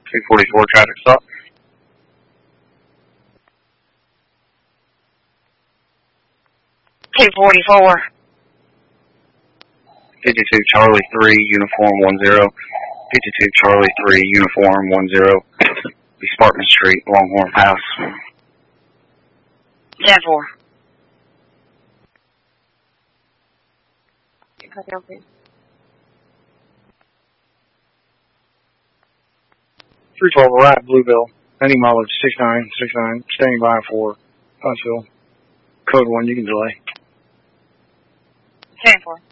244 traffic stop. 244. 52 Charlie 3, uniform 10. 52 Charlie 3, uniform 10. Spartan Street, Longhorn House. 10-4. Okay. 312 right, Bluebell. 90 mileage 6969, standing by for Huntsville. Code 1, you can delay. 10-4.